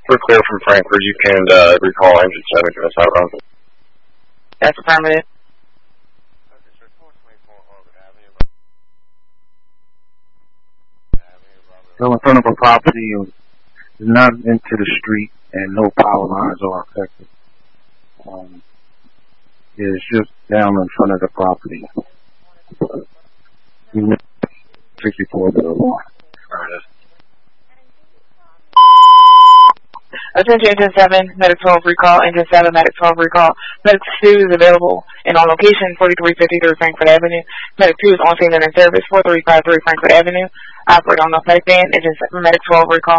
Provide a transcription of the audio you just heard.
We're clear from Frankfurt. You can recall engine 7 to the southbound. That's affirmative. So in front of a property is not into the street and no power lines are affected. It's just down in front of the property. 64 Boulevard. Attention, Engine 7, Medic 12 recall, Engine 7, Medic 12 recall. Medic 2 is available and on location, 4353 Frankfurt Avenue. Medic 2 is on scene and in service, 4353 Frankfurt Avenue. Operate on North Medic Band, Engine 7, Medic 12 recall.